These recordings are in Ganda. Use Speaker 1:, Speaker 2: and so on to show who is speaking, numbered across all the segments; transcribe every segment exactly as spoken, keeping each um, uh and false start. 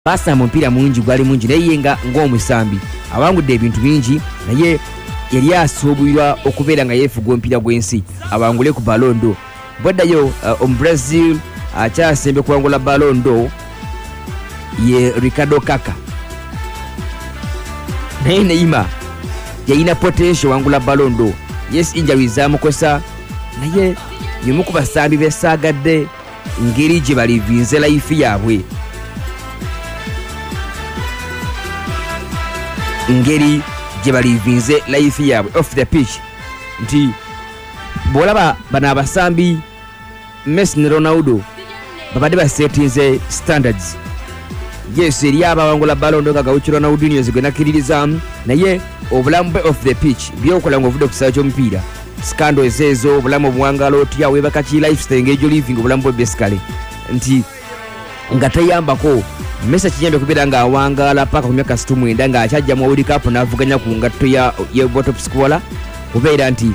Speaker 1: basamba omupiira mungi gwali mungi naye nga ng'omusambi awangudde ebintu bingi naye yali asuubirwa okubeera nga yeefuga omupiira gw'ensi awangule ku Ballon d'Or. Bwaddayo uh, Omubrazil akyasembe kuwangula Ballon d'Or ye Ricardo Kaka. Naye Neymar yalina potential wangula Ballon d'Or. Yes, injury zaamukosa naye y'omu ku basambi beesaagadde ngeri gye balivinze life yaabwe. Ngeri gye balivinze life yaabwe off the pitch. Nti bw'olaba bano abasambi Messi ne Ronaldo babadde basetinze standards. Yes, eri abawangula Ballon d'Or nga Gawuki Ronaldinho zigwe nakkiririzaamu naye obulamu bwe off the pitch byokola ng'ovudde ku kisaawe ky'omupiira. Scandals ezo obulamu obuwangala otya weebaka ki lifestyle ng'egyo living obulamu bwe basically nti nga tayambako. Messi akiyambye kubeera ng'awangaala paka ku myaka sitini mwenda ng'akyajja mu World Cup n'avuganya ku ngatto ya ye bottom scorer kubeera nti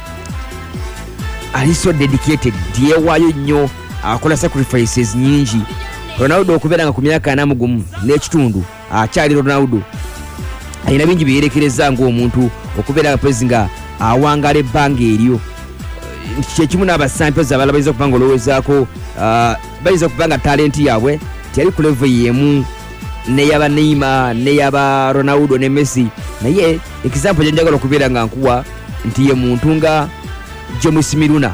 Speaker 1: ali so dedicated nti yeewaayo nnyo akola sacrifices nyingi. Ronaldo okubeera nga ku myaka ana mu gumu n'ekitundu akyali Ronaldo alina bingi byeyerekereza ng'omuntu okubeera nga pezi nga awangala ebbanga eryo. Kyekimu n'abasampions abalala bayinza okuba nga olowoozaako bayinza okuba nga talenti yaabwe tiyali ku level yemu n'eyaba Neymar n'eyaba Ronaldo ne Messi naye example gye njagala okubeera nga nkuwa nti ye muntu nga James Miluna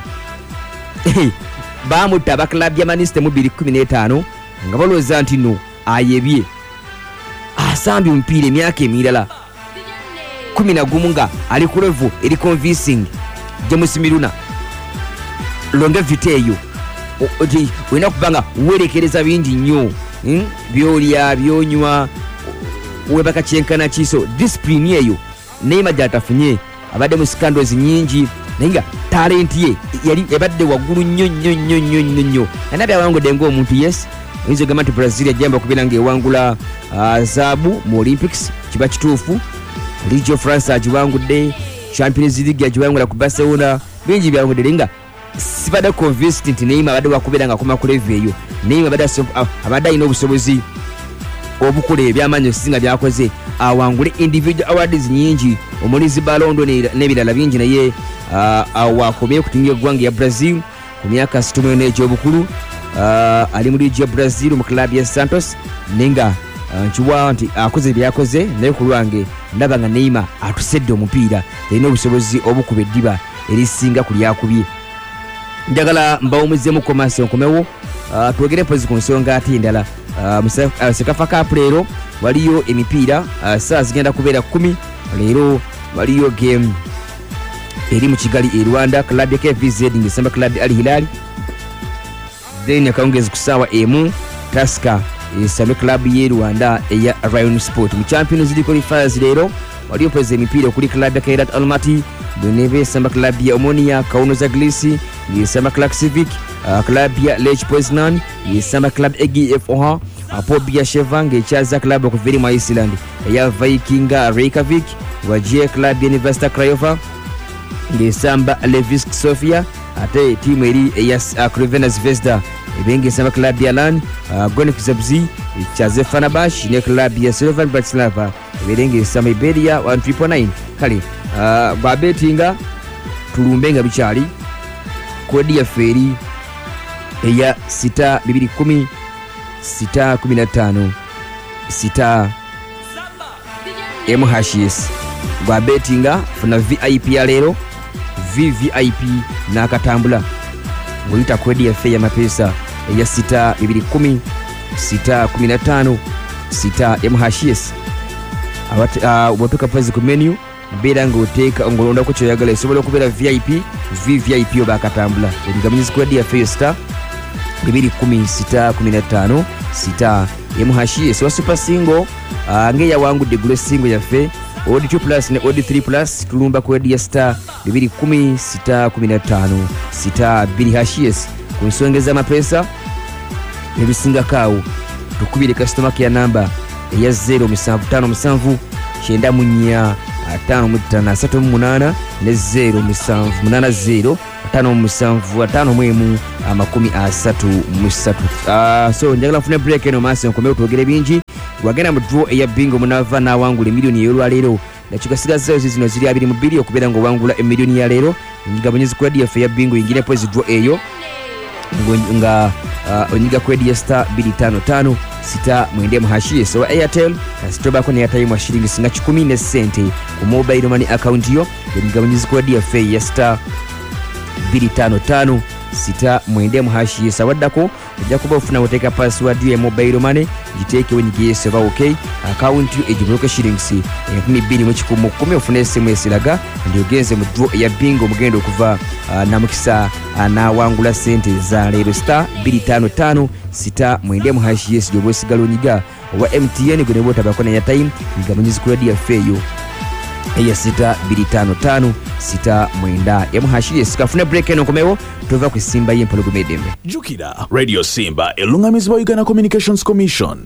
Speaker 1: baamutta abaklabu ya Manchester mu bbiri kkumi n'etaano nga balowooza nti no ayebye asambye omupiira emyaka emirala kumi na gumu nga ali ku level eri convincing. James Miluna longevity eyo olina okuba nga weerekereza bingi nnyo byolya byonywa weebaka kyenkana kiso discipline eyo Neymar gyatafunye abadde mu scandals nyingi naye nga talenti ye yali ebadde waggulu nnyo nnyo nnyo nnyo nnyo nnyo ana byawangudde ng'omuntu. Yes, oyinza ogamba nti Brazil yajjamba okubeera ng'ewangula zaabu mu Olympics kiba kituufu. League of France agiwangudde, Champions League agiwangula ku Barcelona, bingi byawangudde naye nga sibadde convinced nti Neymar abadde wakubeera nga akoma ku level eyo. Neymar abadde alina obusobozi obukola ebyamaanyi okusinga byakoze awangule individual awards nyingi omulizi Ballon d'Or n'ebirala bingi naye awakomye kutumya eggwanga ya Brazil ku myaka sitini n'egy'obukulu. Ali mu League ya Brazil mu club ya Santos naye nga nkiwa nti akoze byakoze naye ku lwange ndaba nga Neymar atusedde omupiira yalina obusobozi obukuba eddiba erisinga ku lyakubye. Njagala mbawumuzzemu komasi onkomewo twogere pozi ku nsonga ate endala. Sekafa Cup leero waliyo emipiira saa zigenda kubeera kumi. Leero waliyo game eri mu Kigali e Rwanda club ya K V Z ngesamba club Al Hilal then akawungezi ku ssaawa emu Tusker esame club ye Rwanda eya Rayon Sport. Mu Champions League qualifiers leero waliyo pozi emipiira kuli club ya Kairat Almaty Beneve esamba club ya Omonia Kauno Zaglisi yesamba Clark Civic uh, club ya Lech Poznan yesamba club E G F Oha Apobia Shevang echaza club okuviri mu Iceland eya Vikinga Reykjavik wajie club ya University Craiova yesamba Levski Sofia ate timu eri eya uh, Crvena Zvezda ebenge esamba club ya Lan uh, Gonik Zabzi echaze Fenerbahce ne club ya Slovan Bratislava ebenge esamba Iberia one three nine kale uh, babetinga tulumbe nga bikyali kodi ya feri eya sita bibiri kumi sita kumi na tano sita M H S gwa betinga funa V I P ya lero V V I P nakatambula ngulita kodi ya feri ya mapesa eya sita bibiri kumi sita kumi na tano sita M H S abati uh, watuka pazi ku menu mbera ngoteka ngolonda ko kyoyagala esobola okubeera V I P V V I P oba akatambula ebigamiriza kodi ya feri star bibiri kumi sita kumi na tano sita M H S wa super single uh, ngeya wangu de gule single ya fe Odi two plus ne Odi three plus tulumba kodi ya star bibiri kumi sita kumi na tano sita bibiri H S kunsongeza mapesa ebisinga kawo tukubire customer care number ya zero musanvu tano musanvu kyenda munya atano mutana asatu munana ne zero musanvu munana zero tano musanvu tano mwemu amakumi asatu musatu. Uh, so njagala fune break eno maso nkomeo twogere bingi wagenda mu draw eya bingo munava na wangula milioni y'olwa leero nakikasiga zero zino ziri abiri mu biri okubera ngo wangula emilioni ya leero ngabonyezi kwa D F ya bingo ingine pozi draw eyo nga uh, onyiga kwedi ya star bili tano tano sita mwende muhashie so Airtel kasitoba kwa ni airtime wa shilingi singa chukumi ne sente ku mobile money account yo onyiga onyizi kwa D F ya star bili tano tano sita mwende muhashie sawadako ujja kuba ufuna uteka password ya mobile money jiteke wenyigie seva okay account yo ejibroke shilingi nkumi bili mwechikumu kumi ufuna S M S laga ndio genze mu draw ya bingo mugendo kuva uh, na mukisa uh, na wangula sente za lero star bili tano tano sita mwende muhashie sijobo sigalo nyiga wa M T N gune bota bakona ya time nyigamunyizi kwa D F yo eya sita bili tano tano sita mwenda ya muhashie sikafuna break eno komeo tuva ku Simba yempolo gumedembe
Speaker 2: Jukira Radio Simba elungamizibwa Uganda Communications Commission.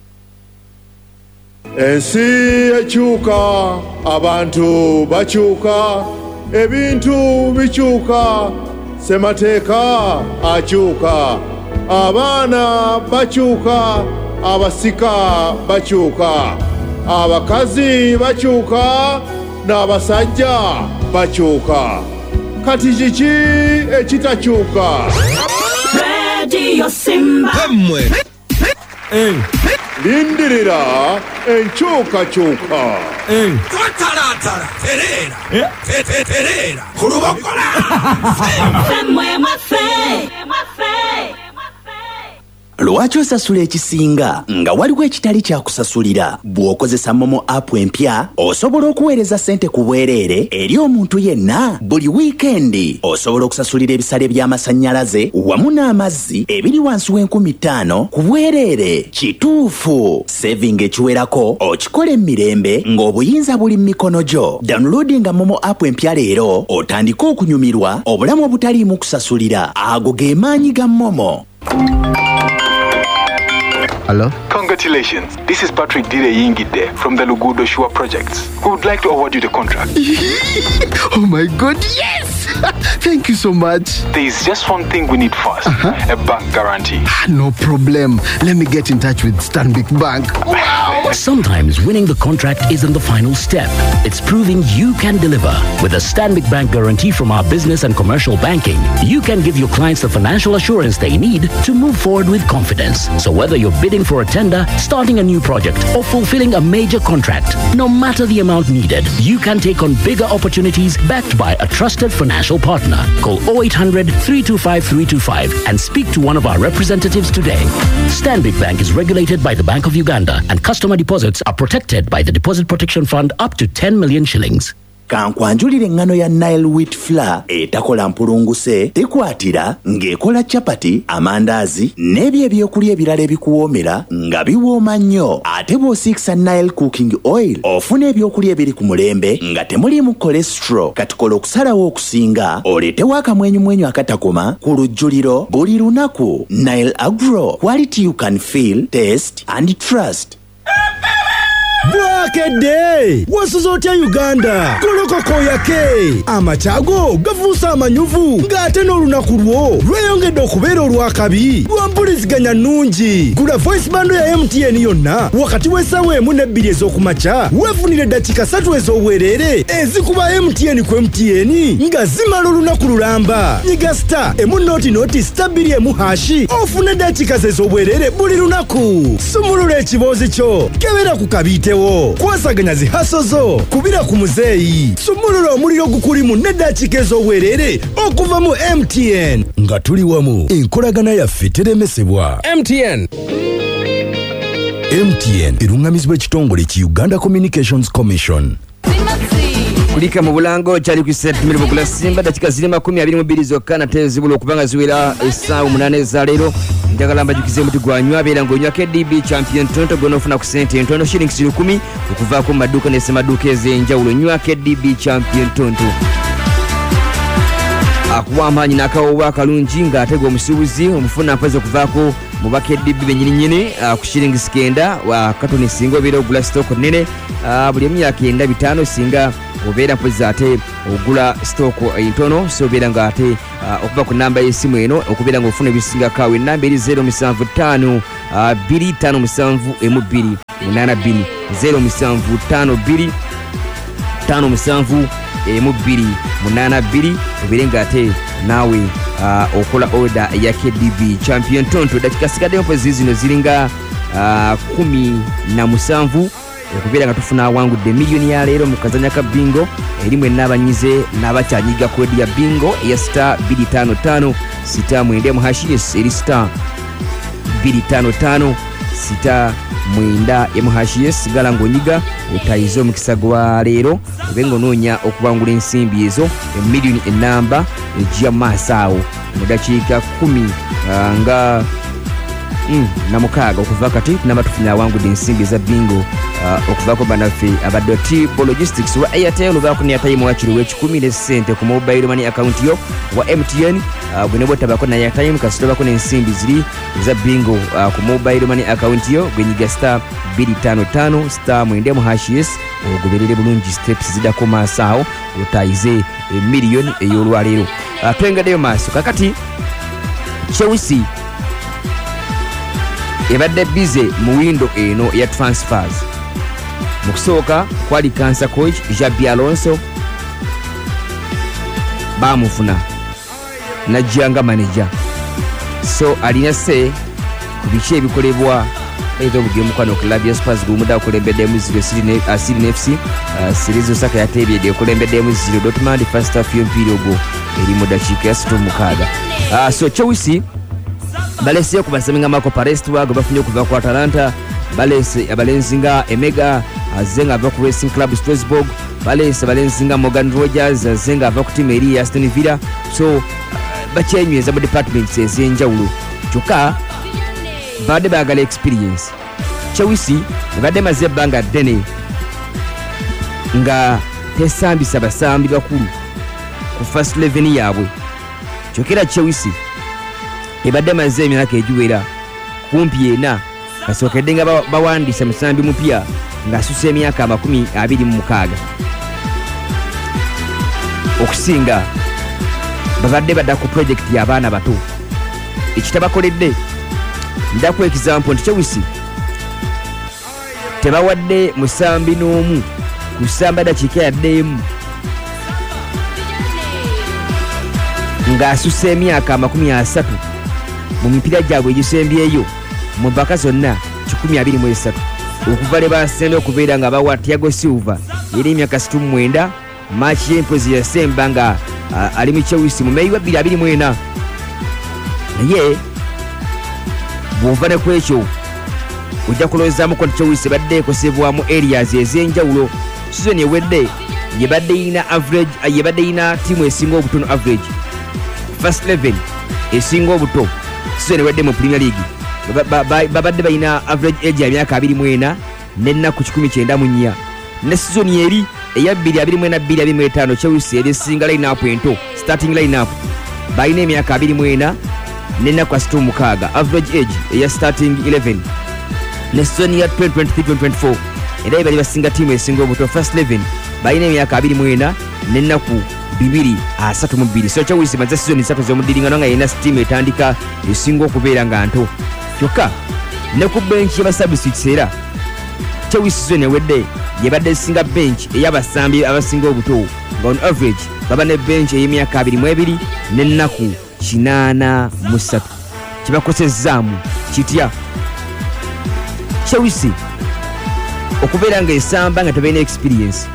Speaker 3: Ensi ekyuka abantu bakyuka ebintu bikyuka semateeka akyuka abaana bakyuka abasika bakyuka abakazi bakyuka n'abasajja bakyuka kati kiki ekitakyuka
Speaker 4: Radio Simba
Speaker 3: Eh lindirira enkyukakyuka
Speaker 5: Eh tatalatala terera eh terera kurubakola
Speaker 4: Femwe mafe mafe
Speaker 6: Lwaki osasula ekisinga nga waliwo ekitali kya kusasulira bw'okozesa Momo app empya osobola okuweereza ssente ku bwereere eri omuntu yenna buli wiikendi osobola okusasulira ebisale by'amasannyalaze wamu n'amazzi ebiri wansi w'enkumi ttaano ku bwereere kituufu saving ekiwerako okikola emirembe ng'obuyinza buli mu mikono gyo downloadinga Momo app empya leero otandike okunyumirwa obulamu obutaliimu kusasulira ago ge maanyi ga Momo.
Speaker 7: Hello?
Speaker 8: Congratulations. This is Patrick Dire Yingide from the Lugudo Shua Projects. We would like to award you the contract.
Speaker 7: Oh my God, yes! Thank you so much.
Speaker 8: There is just one thing we need first. Uh-huh. A bank guarantee.
Speaker 7: No problem. Let me get in touch with Stanbic Bank. Wow!
Speaker 9: Sometimes winning the contract isn't the final step. It's proving you can deliver. With a Stanbic Bank guarantee from our business and commercial banking, you can give your clients the financial assurance they need to move forward with confidence. So whether you're bidding for a tender, starting a new project, or fulfilling a major contract, no matter the amount needed, you can take on bigger opportunities backed by a trusted financial partner. Call oh eight hundred, three two five, three two five and speak to one of our representatives today. Stanbic Bank is regulated by the Bank of Uganda and customer deposits are protected by the Deposit Protection Fund up to ten million shillings.
Speaker 6: Kankwanjulire ngano ya Nile wheat flour etakola mpulunguse tekwatira ng'ekola chapati amandazi n'ebyo ebyokulya ebirala ebikuwoomera nga biwooma nnyo ate bw'osiikisa Nile cooking oil ofuna ebyokulya ebiri ku mulembe nga temuliimu cholesterol katikola okusalawo okusinga oleetewo akamwenyumwenyu akatakoma ku lujjuliro buli lunaku. Nile Agro, quality you can feel, taste and trust.
Speaker 10: Bwakede wasuzotya Uganda kolokoko yake amachago gavusa amanyuvu ngate n'olunaku lwo lweyongedde okubeera olwakabi lwampuliziganya nungi. Gula voice bando ya M T N yonna wakati w'essaawa emu n'ebbiri ez'okumakya weefunire dakika ssatu ez'obwereere ezikuba M T N ku M T N nga zimala olunaku lulamba. Nyiga star emu noti noti star bbiri emu hashi ofune dakika ez'obwereere buli lunaku. Sumulula ekiboozi kyo kebera ku kabiite kwasaganya zihaso zo kubira ku muzeeyi. Sumulula omuliro gukulimu n'eddakiika ez'obwereere okuva mu M T N nga tuli wamu enkolagana yaffe teremesebwa. M T N M T N erungamizibwa ekitongole ki Uganda Communications Commission.
Speaker 1: kulika mu bulango kyali ku set mirimo kula Simba dakika ziri makumi abiri mu bbiri zokka nate zibula okubanga ziwera essaawa munane eza leero. Njagala mbajukize muti gwanywa abeera ng'onywa K D B champion tonto gona ofuna ku sente entono shillings lukumi okuvaako mu maduuka n'essemaduuka ez'enjawulo. Nywa K D B champion tonto akuwa amaanyi n'akawowa akalungi ng'atega omusuubuzi omufuna mpazi okuvaako mu K D B benyini nyini uh, ku shilling skenda wa katoni singo biro ogula stock nene uh, buli emyaka enda bitano singa obeera mpozi ate ogula stock entono so obeera nga ate uh, okuva ku namba y'essimu eno okubeera nga ofuna ebisinga kawe namba eri zero seven five bbiri tano seven emu bbiri munana bbiri zero seven five bbiri tano seven emu bbiri munana bbiri obeere nga ate naawe uh, okola order ya K D B champion tonto dakika sigadde mpozi zino ziringa uh, kumi na musanvu okubeera nga tufuna awangudde miliyoni ya leero mu kazanya ka bingo erimu ennabanyize n'abakyanyiga kodi ya bingo eya star two five five sita mwenda mu hashes eri star two five five sita mwenda mu hashes sigala ng'onyiga otayize omukisa gwa leero ebe ng'onoonya okubangula ensimbi ezo emiliyoni ennamba ejja maaso awo mu dakiika kumi uh, nga mm, na mukaaga okuva kati namba tufunye awangudde ensimbi eza bingo uh, okuvako banaffe abadde T-Bo Logistics wa Airtel baako ne Airtime wakiri w'ekikumi ne ssente ku mobile money account yo wa M T N uh, bwe ne bw'otabako na Airtime kasita bako n'ensimbi ziri eza bingo uh, ku mobile money account yo gwenyiga star two five five star mwenda mu hashes ogoberere bulungi steps zidako maaso awo otayize emiliyoni ey'olwaleero uh, twengaddeyo maaso kakati Chelsea ebadde bize mu window eno ya transfers mu kusooka kwali cancer coach Xabi Alonso bamufuna najjanga manager so alina se ku biki ebikolebwa ezo bugiye mukwano club ya Spurs gumuda okulembedde mu zero Sydney F C series Osaka yatebyedde okulembedde mu zero Dortmund first half y'ompirogo eri mu dakiika ya sitini mukaaga so Chelsea balese okubasaminga Marco Parestu ago bafunye okuva ku Atalanta balese abalenzinga Emega azenga ava ku Racing Club Strasbourg balese abalenzinga Morgan Rogers azenga ava ku team eri ya Aston Villa so uh, bachenyweza mu departments ez'enjawulo kyokka badde baagala experience Chelsea badde maze ebbanga ddene nga tesambisa basambi bakulu ku first eleven yaabwe kyokera Chelsea ebadde maze emyaka egiwera kumpi ena kasookedde nga bawandiisa musambi mupya ng'asusa emyaka amakumi abiri mu mukaaga okusinga babadde badda ku projekiti y'abaana bato ekitabakoledde ndaku example nti Chelsea tebawadde musambi n'omu ku ssamba dakiika yadde emu ng'asusa emyaka amakumi asatu mu mipiira gyabwe egisembyeyo mu bbaka zonna kikumi abiri mu esatu okuva le basembe okubeera nga bawa Thiago Silva eri emyaka sitini mu mwenda maaci y'empozi yasemba nga uh, ali mu Chelsea mu Mei wa bbiri abiri mu ena naye bw'ova ne ku ekyo ojja kulowoozaamuko nti Chelsea badde ekosebwamu areas ez'enjawulo season ewedde yebadde yina average yebadde yina ttiimu esinga obutono average first eleven esinga obuto season ewedde mu Premier League babadde balina average age ya myaka abiri mu ena n'ennaku kikumi kyenda mu nnya ne season eri eya bbiri abiri mu ena bbiri abiri mu etaano Chelsea eri esinga line up ento starting line up balina emyaka abiri mu ena n'ennaku asatu mu mukaaga average age eya starting eleven ne season ya twenty twenty-three twenty twenty-four era ebali basinga ttiimu esinga obuto first eleven balina emyaka abiri mu ena n'ennaku bibiri asatu mu bbiri so Chelsea maze season ssatu z'omudiringano nga yina ttiimu etandika esinga okubeera nga nto kyokka ne ku bench y'abasubstitutes era Chelsea season ewedde yebadde esinga bench ey'abasambi abasinga obuto nga on average baba ne bench ey'emyaka abiri mu ebiri n'ennaku kinaana mu ssatu kibakosezaamu kitya Chelsea okubeera nga esamba nga tebalina experience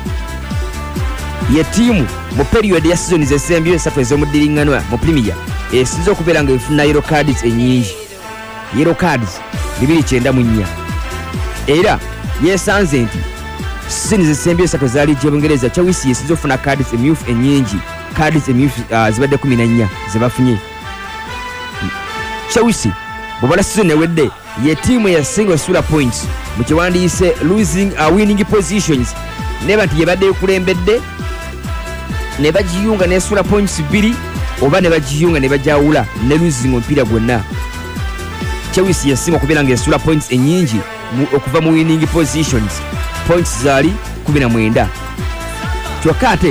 Speaker 1: ye ttiimu mu period ya season z'esembyo esatu ez'omudiringanwa mu Premier esinza okubeera nga efuna yellow cards ennyingi yellow cards bibiri kyenda mu nnya era yeesanze nti season z'esembyo esatu zaali gy'Obungereza Chelsea esinza okufuna cards emyufu ennyingi cards emyufu uh, zibadde kumi na nnya ze bafunye Chelsea bw'obala season ewedde ye ttiimu eyasinga osula points mu kiwandiise losing uh, winning positions neba nti yebadde ekulembedde ne bagiyunga nesula points bbiri oba ne bagiyunga ne bajawula ne losing omupiira gwonna Chelsea yasinga okubeera ng'esula points ennyingi okuva mu winning positions, points zaali kumi na mwenda. Kyokka ate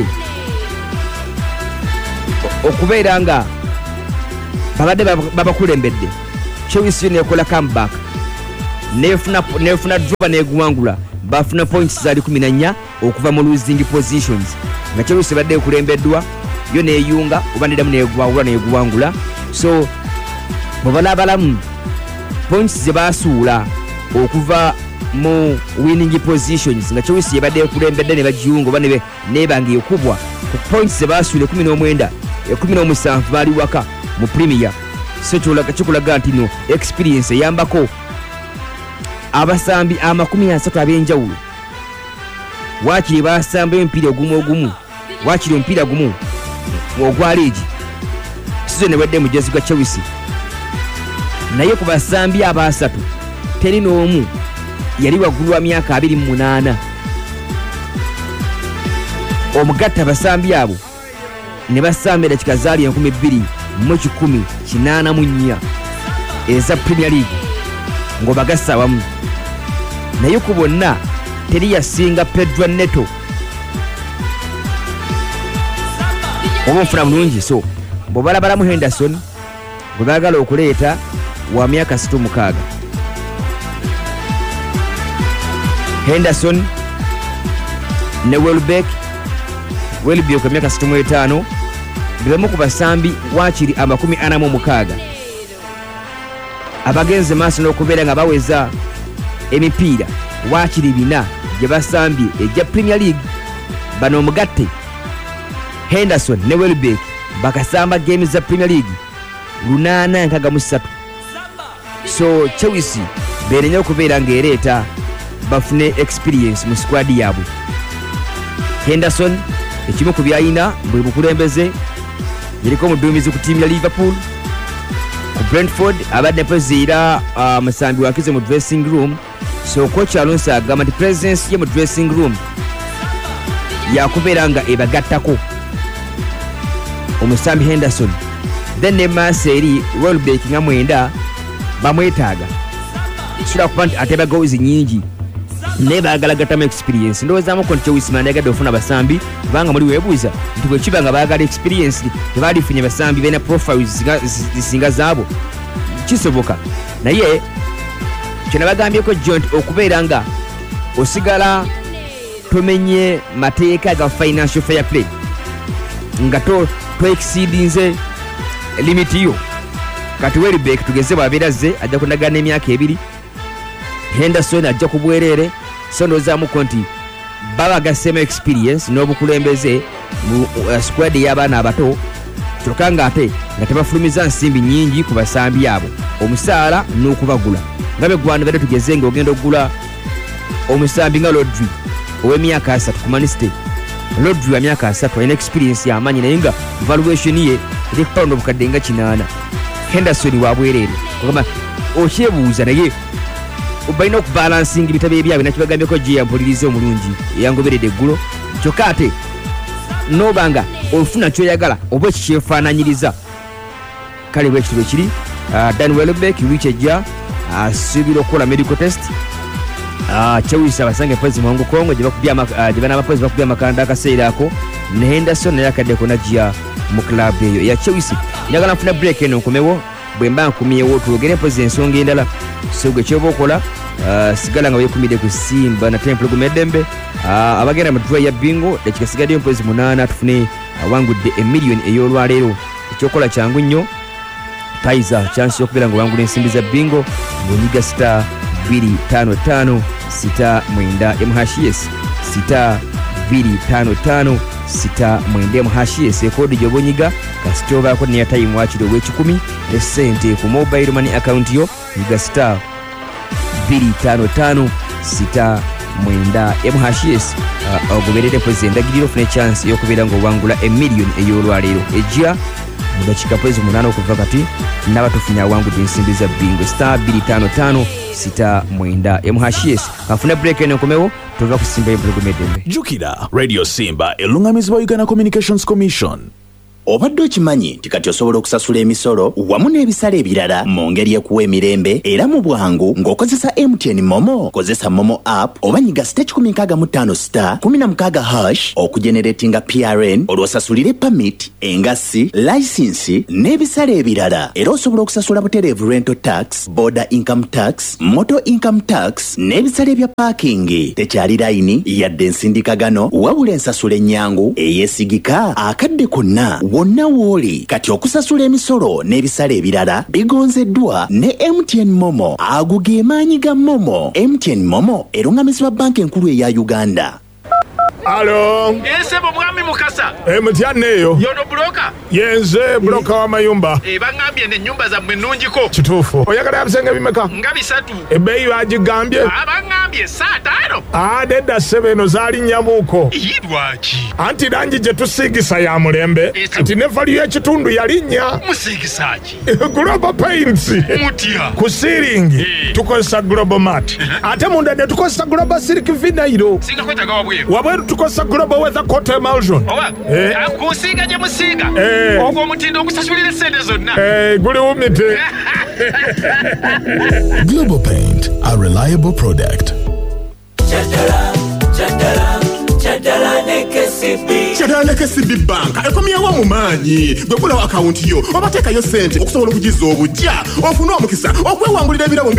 Speaker 1: okubeera nga babadde babakulembedde, Chelsea neekola comeback nefuna nefuna draw neeguwangula, bafuna points zaali kumi na nnya okuva mu losing positions, nga Chelsea badde ekulembeddwa yo neeyunga oba neddamu neeguwangula neeguwangula. So bwebalabalamu points ze baasuula okuva mu winning positions nga Chelsea yabadde ekulembedde ne bagiyunga oba nebanga ekubwa ku points ze baasuula ekumi n'omwenda ekumi n'omusanvu baali waka mu Premier. So kikulaga nti no experience eyambako abasambi amakumi asatu ab'enjawulo, waakiri basambayo omupiira ogumu ogumu, waakiri omupiira gumu ogwa leegi sizo ne wedde mujezi gwa Chelsea, naye ku basambi abasatu teri n'omu yali waggulu wa myaka abiri mu munaana. Omugatta basambi abo ne basamba edakika zaali enkumi bbiri mu kikumi kinaana mu nnya eza Premier League ng'obagassa awamu, naye ku bonna teri yasinga Pedro Neto oba nfuna bulungi. So bwebalabalamu Henderson gwe baagala okuleeta wa myaka satu mukaaga, Henderson ne Welbeck Welbeck wa myaka satu mu etaano bemu ku basambi waakiri amakumi ana mu mukaaga abagenze maaso n'okubeera nga baweza emipiira waakiri bina gye basambye ejja Premier League. Bano omugatte Henderson ne Welbeck bakasamba games za Premier League lunaana nkaga mu ssatu. So Chelsea beerenya okubeera ng'ereeta bafune experience mu squad yaabwe. Henderson ekimu ku byayina bwe bukulembeze yeriko omuduumizi ku ttiimu ya Liverpool, ku Brentford abadde preziira uh, musambi wakize mu dressing room. So coach Alonso agamba nti presence ye mu dressing room yakubeera nga ebagattako omusambi Henderson, then ne maaso eri Welbeck nga mwenda bamwetaaga sula kuba nti ate bagawuzi nyingi naye baagala gattamu experience. Ndowoozamu ko nti Chelsea yagadde ofuna basambi kubanga muli weebuuza nti bwe kiba nga baagala experience tebaalifunye basambi beena profiles zisinga zaabo, kisoboka. Naye kyo nabagambyeko John okubeera nga osigala tomenye mateeka ga financial fair play nga to to exceedinze limit yo. Kati Welbeck tugeze bwabeera ze ajja kunagana emyaka ebiri, Henderson ajja ku bwereere. So ndowoozamu ko nti babagasemu experience n'obukulembeze mu uh, squad y'abaana abato, kyokka nga ate nga tebafulumiza nsimbi nyingi ku basambi abo, omusaala n'okubagula nga begwana badde tugeze nga ogenda okugula omusambi nga Rodri ow'emyaka asatu ku Man City. Rodri wa myaka asatu alina experience y'amaanyi naye nga valuation ye eri ku paundi obukadde nga kinaana. Henderson wa bwereere kugamba okyebuuza naye balina okubalansinga ebitabo ebyabwe nakibagambyeko gye yampuliriza omulungi eyangoberedde eggulo. Kyokka ate noobanga ofuna kyoyagala oba ekikyefaananyiriza kale bwe ekitabo ekiri. uh, Dan Welbeck wiiki ejja asuubira okukola medical test. uh, Chelsea abasange pozi mu Hong Kong gye banaabapozi bakubya amakanda akaseera ako, ne Henderson naye akaddeko najja mu club eyo eya Chelsea. Njagala nfuna break eno nkomewo, bwe mba nkumyewo twogere pozi ensonga endala. So gwe kyoba okola uh, sigala nga weekumidde ku Simba na Temple Gumedembe. uh, abagenda mu draw ya bingo dakika sigaddeyo mpozi munaana tufune awangudde uh, emiliyoni ey'olwaleero. Ekyokola kyangu nnyo, taiza chance y'okubeera nga wangula ensimbi za bingo ng'onyiga star bbiri ttaano ttaano sita mwenda M H S sita bbiri ttaano ttaano sita mwenda M H S ekoodi gy'oba onyiga kasita obaako ne airtime waakiri ow'ekikumi ne ssente ku mobile money account yo yiga star bbiri ttaano ttaano sita mwenda M H S uh, ogoberere pozi endagiriro ofune chance y'okubeera ng'owangula emiliyoni ey'olwaleero ejja mu dakiika pozi munaana okuva kati naba tufunye awangudde ensimbi za bingo star bbiri ttaano ttaano sita mwenda M H S. Afuna break eno nkomewo tuva ku Simba y'Empologoma Eddembe.
Speaker 2: Jukira Radio Simba elungamizibwa Uganda Communications Commission.
Speaker 6: obadde okimanyi nti kati osobola okusasula emisolo wamu n'ebisale ebirala mu ngeri ekuwa emirembe era mu bwangu ng'okozesa M T N Momo. Kozesa Momo app oba nyiga star kikumi nkaaga mu ttaano star kumi na mukaaga hash okugeneratinga P R N olwosasulire permit, engassi, license n'ebisale ebirala. Era osobola okusasula butereevu rental tax, border income tax, motor income tax n'ebisale bya parking. Tekyali layini yadde ensindikagano wabula ensasula ennyangu eyeesigika akadde konna wonna wooli. Kati okusasula emisolo n'ebisale ebirala bigonzeddwa ne M T N Momo. Ago ge maanyi ga Momo. M T N Momo erungamizibwa banka enkulu eya Uganda.
Speaker 5: Alo.
Speaker 11: Ese bwami mukasa.
Speaker 5: E mutyanne eyo.
Speaker 11: Yono broka.
Speaker 5: Yenze broka wa mayumba.
Speaker 11: E bangambye ne nyumba za mwenunjiko.
Speaker 5: Kituufu. Oyagala abisenge bimeka?
Speaker 11: Nga bisatu.
Speaker 5: Ebbeeyi bagigambye?
Speaker 11: Abangambye saa taano.
Speaker 5: Ah, nedda ssebe eno zaali nnyamuuko.
Speaker 11: Lwaki?
Speaker 5: Anti langi gye tusiigisa ya mulembe. Anti ne valiyo ekitundu yalinnya.
Speaker 11: Musiigisa ki?
Speaker 5: Global Paints.
Speaker 11: Mutya.
Speaker 5: Ku siiringi tukozesa Global Mat. Ate munda ne tukozesa Global Silk Vinyl.
Speaker 11: Singa kwetaga wabweru.
Speaker 5: Wabweru tukozesa Global Weather Coat Emulsion.
Speaker 11: Owa.
Speaker 5: Eh.
Speaker 11: Akusiiga gye musiiga.
Speaker 5: Eh.
Speaker 11: Ogwo omutindo okusasulira sente zonna.
Speaker 5: Eh, guli wumite.
Speaker 2: Global Paint, a reliable product.
Speaker 12: Chatala, chatala, chatala ne K C B.
Speaker 3: Chatala ne K C B Bank ekomyewo mu maanyi gwe kulawo akawunti yo obateekayo ssente okusobola okugiza obujja ofune omukisa okwewangulira ebirabo